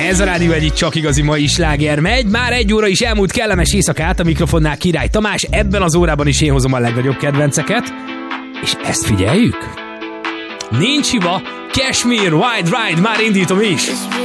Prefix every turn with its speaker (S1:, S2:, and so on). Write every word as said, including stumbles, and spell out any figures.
S1: Ez a Rádió egyik csak igazi mai sláger megy. Már egy óra is elmúlt, kellemes éjszakát, a mikrofonnál Király Tamás. Ebben az órában is én hozom a legnagyobb kedvenceket. És ezt figyeljük. Nincs hiba, Kashmir, Wide Ride, már indítom is.